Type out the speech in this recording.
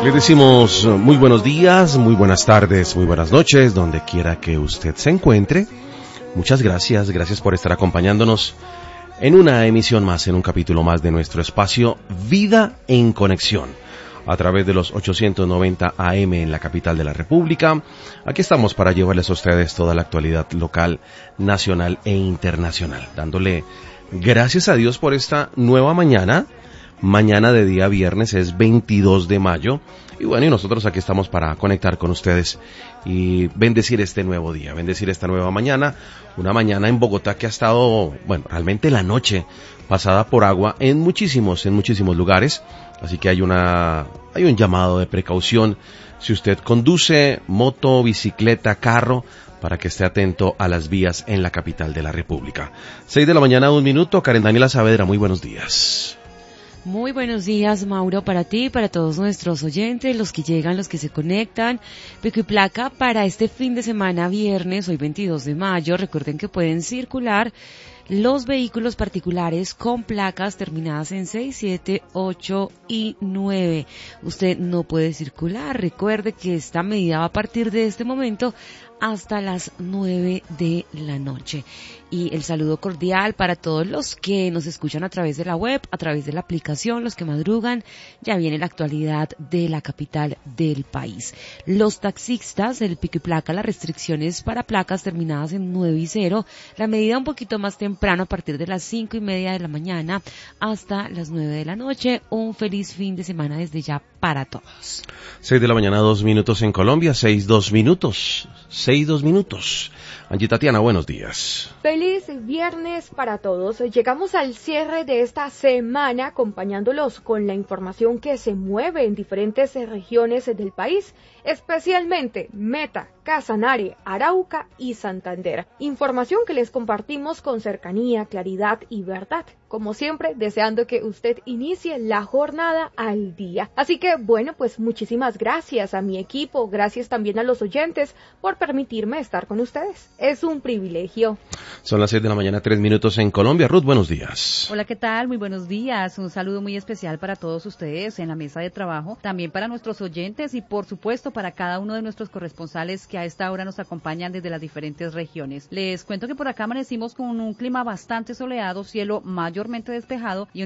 Le decimos muy buenos días, muy buenas tardes, muy buenas noches, donde quiera que usted se encuentre. Muchas gracias, gracias por estar acompañándonos en una emisión más, en un capítulo más de nuestro espacio Vida en Conexión, a través de los 890 AM en la capital de la República. Aquí estamos para llevarles a ustedes toda la actualidad local, nacional e internacional, dándole gracias a Dios por esta nueva mañana de día viernes, es 22 de mayo, y bueno, y nosotros aquí estamos para conectar con ustedes y bendecir este nuevo día, bendecir esta nueva mañana, una mañana en Bogotá que ha estado, bueno, realmente la noche pasada por agua en muchísimos lugares, así que hay un llamado de precaución si usted conduce moto, bicicleta, carro, para que esté atento a las vías en la capital de la República. 6 de la mañana, 1 minuto, Karen Daniela Saavedra, muy buenos días. Muy buenos días, Mauro, para ti, para todos nuestros oyentes, los que llegan, los que se conectan. Pico y placa para este fin de semana, viernes, hoy 22 de mayo. Recuerden que pueden circular los vehículos particulares con placas terminadas en 6, 7, 8 y 9. Usted no puede circular. Recuerde que esta medida va a partir de este momento hasta las 9 de la noche. Y el saludo cordial para todos los que nos escuchan a través de la web, a través de la aplicación, los que madrugan. Ya viene la actualidad de la capital del país. Los taxistas, el pico y placa, las restricciones para placas terminadas en 9 y 0. La medida un poquito más temprano, a partir de las 5:30 de la mañana hasta las 9 de la noche. Un feliz fin de semana desde ya para todos. 6 de la mañana, 2 minutos en Colombia, 6:02 minutos. 6:02 minutos. Angie Tatiana, buenos días. Feliz viernes para todos. Llegamos al cierre de esta semana acompañándolos con la información que se mueve en diferentes regiones del país, especialmente Meta, Casanare, Arauca y Santander. Información que les compartimos con cercanía, claridad y verdad. Como siempre, deseando que usted inicie la jornada al día. Así que, bueno, pues muchísimas gracias a mi equipo, gracias también a los oyentes por permitirme estar con ustedes. Es un privilegio. Son las 6 de la mañana, 3 minutos en Colombia. Ruth, buenos días. Hola, ¿qué tal? Muy buenos días. Un saludo muy especial para todos ustedes en la mesa de trabajo, también para nuestros oyentes y, por supuesto, para cada uno de nuestros corresponsales que a esta hora nos acompañan desde las diferentes regiones. Les cuento que por acá amanecimos con un clima bastante soleado, cielo mayormente despejado y